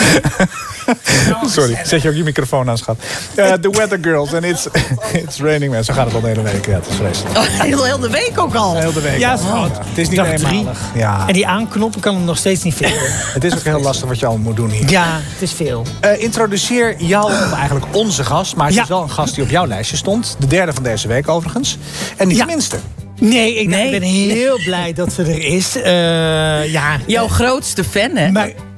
Sorry, zet je ook je microfoon aan, schat. The Weather Girls en It's Raining Man. Zo gaat het al de hele week. Ja, het is vreselijk. Heel de week ook al. Heel de week. Ja, al. schat. Het is niet Dag eenmalig. Ja. En die aanknoppen kan hem nog steeds niet vinden. Het is ook heel lastig wat je allemaal moet doen hier. Ja, het is veel. Introduceer jou, of eigenlijk onze gast. Maar het is wel een gast die op jouw lijstje stond. De derde van deze week overigens. En niet de minste. Nee, ik ben heel blij dat ze er is. Jouw grootste fan, hè? Maar